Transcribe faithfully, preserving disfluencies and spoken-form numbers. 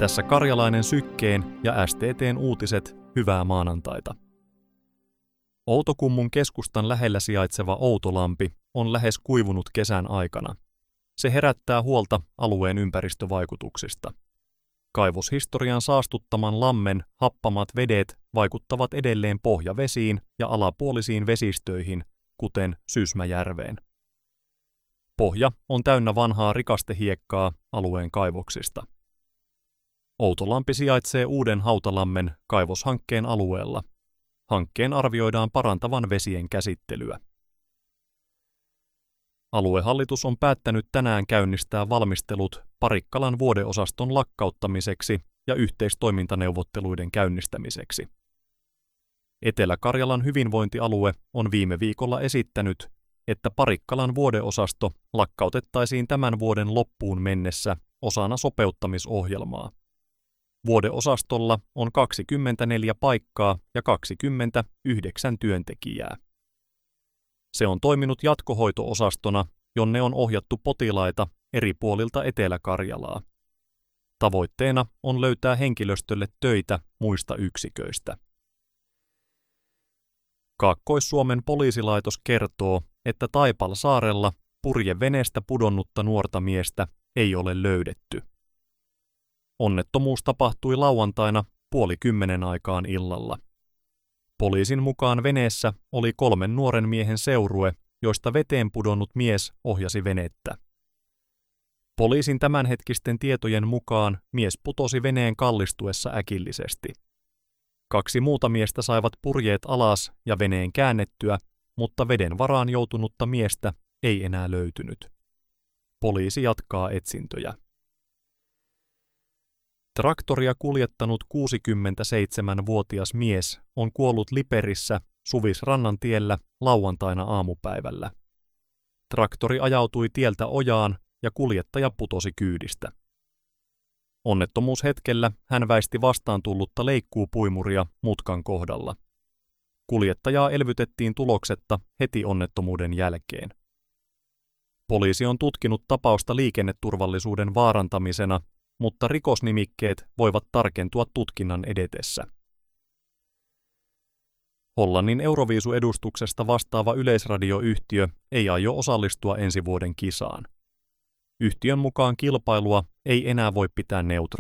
Tässä Karjalainen Sykkeen ja S T T:n uutiset, hyvää maanantaita. Outokummun keskustan lähellä sijaitseva Outolampi on lähes kuivunut kesän aikana. Se herättää huolta alueen ympäristövaikutuksista. Kaivoshistorian saastuttaman lammen happamat vedet vaikuttavat edelleen pohjavesiin ja alapuolisiin vesistöihin, kuten Sysmäjärveen. Pohja on täynnä vanhaa rikastehiekkaa alueen kaivoksista. Outolampi sijaitsee Uuden Hautalammen kaivoshankkeen alueella. Hankkeen arvioidaan parantavan vesien käsittelyä. Aluehallitus on päättänyt tänään käynnistää valmistelut Parikkalan vuodeosaston lakkauttamiseksi ja yhteistoimintaneuvotteluiden käynnistämiseksi. Etelä-Karjalan hyvinvointialue on viime viikolla esittänyt, että Parikkalan vuodeosasto lakkautettaisiin tämän vuoden loppuun mennessä osana sopeuttamisohjelmaa. Vuodeosastolla on kaksikymmentäneljä paikkaa ja kaksikymmentäyhdeksän työntekijää. Se on toiminut jatkohoito-osastona, jonne on ohjattu potilaita eri puolilta Etelä-Karjalaa. Tavoitteena on löytää henkilöstölle töitä muista yksiköistä. Kaakkois-Suomen poliisilaitos kertoo, että Taipalsaarella purjeveneestä pudonnutta nuorta miestä ei ole löydetty. Onnettomuus tapahtui lauantaina puoli kymmenen aikaan illalla. Poliisin mukaan veneessä oli kolmen nuoren miehen seurue, joista veteen pudonnut mies ohjasi venettä. Poliisin tämänhetkisten tietojen mukaan mies putosi veneen kallistuessa äkillisesti. Kaksi muuta miestä saivat purjeet alas ja veneen käännettyä, mutta veden varaan joutunutta miestä ei enää löytynyt. Poliisi jatkaa etsintöjä. Traktoria kuljettanut kuusikymmentäseitsemänvuotias mies on kuollut Liperissä Suvisrannantiellä lauantaina aamupäivällä. Traktori ajautui tieltä ojaan ja kuljettaja putosi kyydistä. Onnettomuushetkellä hän väisti vastaan tullutta leikkuupuimuria mutkan kohdalla. Kuljettajaa elvytettiin tuloksetta heti onnettomuuden jälkeen. Poliisi on tutkinut tapausta liikenneturvallisuuden vaarantamisena, mutta rikosnimikkeet voivat tarkentua tutkinnan edetessä. Hollannin Euroviisu-edustuksesta vastaava yleisradioyhtiö ei aio osallistua ensi vuoden kisaan. Yhtiön mukaan kilpailua ei enää voi pitää neutraalina.